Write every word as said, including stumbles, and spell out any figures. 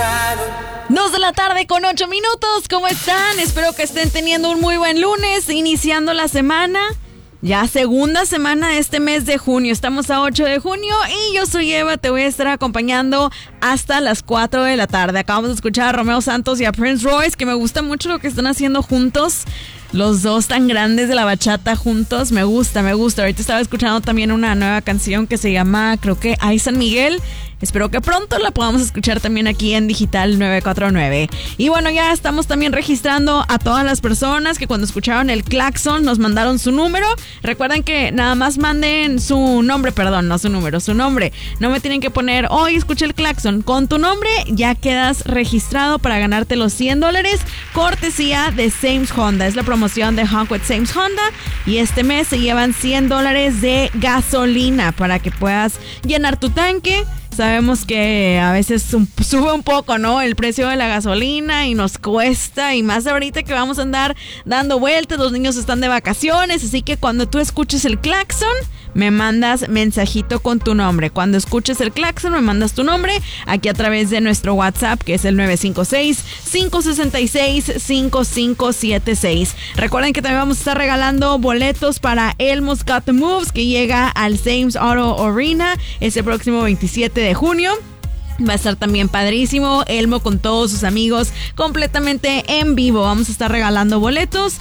Dos de la tarde con ocho minutos. ¿Cómo están? Espero que estén teniendo un muy buen lunes, iniciando la semana. Ya segunda semana de este mes de junio. Estamos a ocho de junio y yo soy Eva. Te voy a estar acompañando hasta las cuatro de la tarde. Acabamos de escuchar a Romeo Santos y a Prince Royce, que me gusta mucho lo que están haciendo juntos. Los dos tan grandes de la bachata juntos. Me gusta, me gusta. Ahorita estaba escuchando también una nueva canción que se llama, creo que Ay San Miguel. Espero que pronto la podamos escuchar también aquí en Digital nueve cuatro nueve. Y bueno, ya estamos también registrando a todas las personas que cuando escucharon el claxon nos mandaron su número. Recuerden que nada más manden su nombre, perdón, no su número, su nombre. No me tienen que poner, hoy escuché el claxon. Con tu nombre ya quedas registrado para ganarte los cien dólares. Cortesía de Sames Honda. Es la promoción de Honk with Sames Honda. Y este mes se llevan cien dólares de gasolina para que puedas llenar tu tanque. Sabemos que a veces sube un poco, ¿no? El precio de la gasolina y nos cuesta, y más ahorita que vamos a andar dando vueltas, los niños están de vacaciones, así que cuando tú escuches el claxon, me mandas mensajito con tu nombre. Cuando escuches el claxon, me mandas tu nombre aquí a través de nuestro WhatsApp, que es el nueve cinco seis, cinco seis seis, cinco cinco siete seis. Recuerden que también vamos a estar regalando boletos para Elmo's Got the Moves, que llega al Sames Auto Arena ese próximo veintisiete de junio. Va a estar también padrísimo. Elmo con todos sus amigos completamente en vivo. Vamos a estar regalando boletos.